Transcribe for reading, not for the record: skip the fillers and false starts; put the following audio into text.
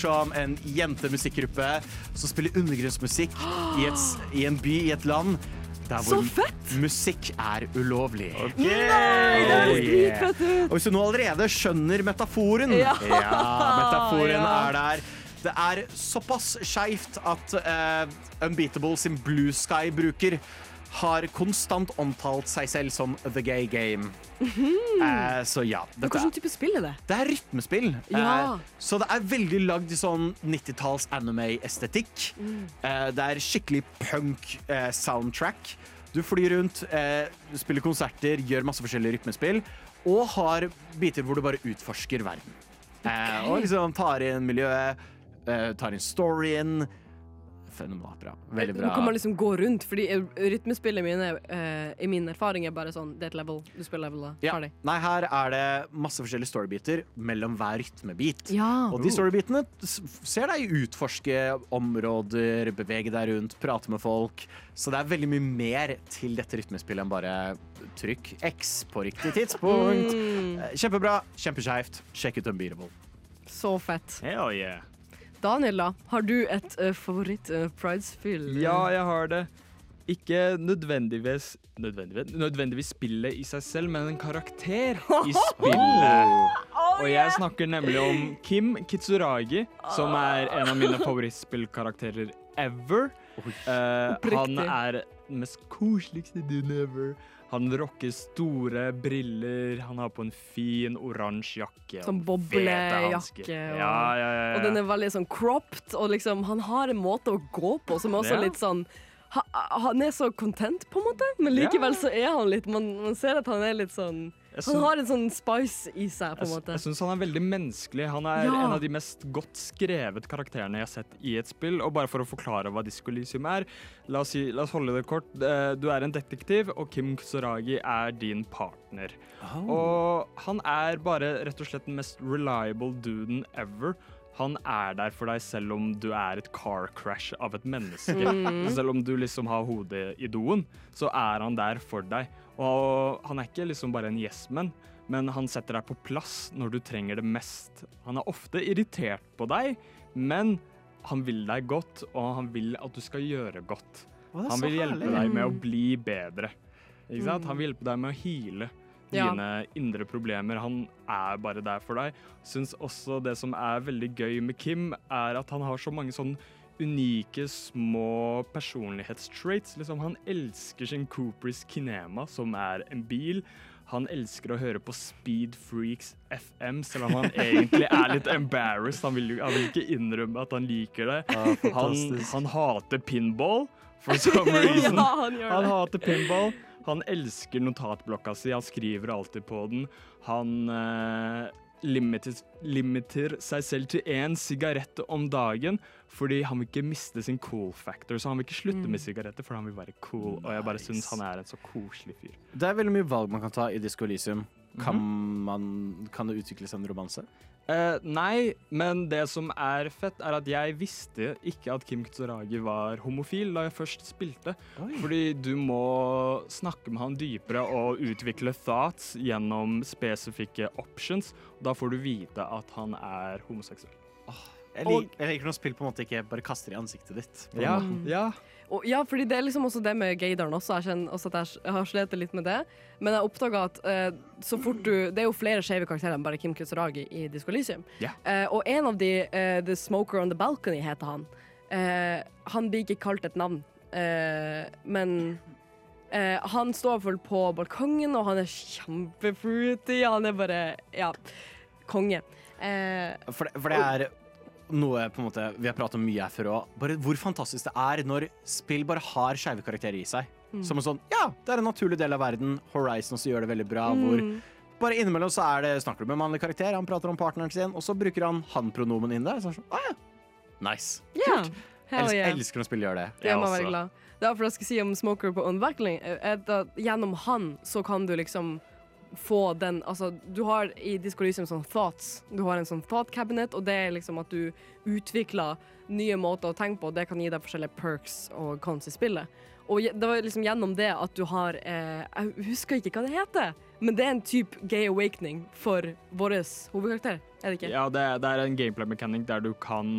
som en jentemusikkgruppe som spiller undergrunnsmusikk i en by, i et land der hvor musikk er ulovlig. Nei, det høres dritfett ut! Og hvis du nå allerede skjønner metaforen, metaforen er der. Det er såpass skjevt at Unbeatable sin Blue Sky-bruker har konstant omtalt seg selv som The Gay Game. Så ja. Hvilken type spill er det? Det er rytmespill. Ja. Så det er veldig lagd i sånn 90-talls anime-estetikk. Det er skikkelig punk-soundtrack. Du flyr rundt, spiller konserter, gjør masse forskjellige rytmespill, og har biter hvor du bare utforsker verden. Og liksom tar inn miljøet, tar inn storyen. Fenomenalt bra. Veldig bra. Nå kan man liksom gå rundt, fordi rytmespillet mine, i min erfaring er bare sånn, det er et level, du spiller level da, ferdig. Nei, her er det masse forskjellige storybiter mellom hver rytmebit. Ja. Og de storybitene ser deg utforske områder, bevege deg rundt, prate med folk. Så det er veldig mye mer til dette rytmespillet enn bare trykk X på riktig tidspunkt. Kjempebra, kjempeskjevt. Sjekk ut Unbeatable. Så fett. Hell yeah. Daniel da, har du et favoritt-Pride-spill? Ja, jeg har det. Ikke nødvendigvis spillet i seg selv, men en karakter i spillet. Og jeg snakker nemlig om Kim Kitsuragi, som er en av mine favorittspillkarakterer ever. Han er den mest koseligste duden ever. Han rocker store briller, han har på en fin oransje jakke. Sånn boblejakke. Og den er veldig sånn cropped, og liksom, han har en måte å gå på som er også litt sånn, han er så content på en måte, men likevel så er han litt, man ser at han er litt sånn, han har en sånn spice i seg på en måte. Jeg synes han er veldig menneskelig. Han er en av de mest godt skrevet karakterene jeg har sett i et spill. Og bare for å forklare hva Disco Elysium er, la oss holde det kort. Du er en detektiv, og Kim Kitsuragi er din partner. Og han er bare rett og slett den mest reliable duden ever. Han er der for deg selv om du er et car crash av et menneske. Selv om du liksom har hodet i doen, så er han der for deg. Og han er ikke liksom bare en yes-man, men han setter deg på plass når du trenger det mest. Han er ofte irritert på deg, men han vil deg godt, og han vil at du skal gjøre godt. Han vil hjelpe deg med å bli bedre. Ikke sant? Han vil hjelpe deg med å heale dine indre problemer. Han er bare der for deg. Synes også det som er veldig gøy med Kim, er at han har så mange sånn unike, små personlighetstraits. Liksom, han elsker sin Coopers Kinema, som er en bil. Han elsker å høre på Speed Freaks FM, selv om han egentlig er litt embarrassed. Han vil ikke innrømme at han liker det. Han hater pinball, for some reason. Han hater pinball. Han elsker notatblokka si, han skriver alltid på den. Han limiter seg selv til 1 sigarett om dagen, fordi han vil ikke miste sin cool factor, så han vil ikke slutte med sigaretter, for han vil være cool, og jeg bare synes han er en så koselig fyr. Det er veldig mye valg man kan ta i Disco Elysium. Kan det utvikles en romanse? Nei, men det som er fett er at jeg visste ikke at Kim Kitsuragi var homofil da jeg først spilte. Fordi du må snakke med han dypere og utvikle thoughts gjennom spesifikke options. Da får du vite at han er homoseksuell. Jeg liker når spill på en måte ikke bare kaster i ansiktet ditt. Ja, fordi det er liksom også det med gaydaren også. Jeg kjenner også at jeg har slet litt med det. Men jeg oppdaget at så fort det er jo flere skjeve karakterer enn bare Kim Kitsuragi i Disco Elysium. Og en av de, The Smoker on the Balcony heter han. Han blir ikke kalt et navn. Men han står vel på balkongen, og han er kjempefruity. Han er bare, konge. For det er noe på en måte vi har pratet om mye her før også. Bare hvor fantastisk det er når spill bare har skjeve karakterer i seg. Som en sånn, det er en naturlig del av verden. Horizon også gjør det veldig bra, hvor bare innimellom så snakker du med en mannlig karakter, han prater om partneren sin, og så bruker han-pronomen inn der. Så sånn, nice. Kult. Jeg elsker når spill gjør det. Det må være glad. Det er for jeg skal si om Smoker på Unvackling, gjennom han så kan du liksom få den, altså du har i Disco Elysium sånn thoughts, du har en sånn thought cabinet, og det er liksom at du utvikler nye måter å tenke på, og det kan gi deg forskjellige perks og cons i spillet. Og det var liksom gjennom det at du har, jeg husker ikke hva det heter, men det er en type gay awakening for våres hovedkarakter, er det ikke? Ja, det er en gameplay mechanic der du kan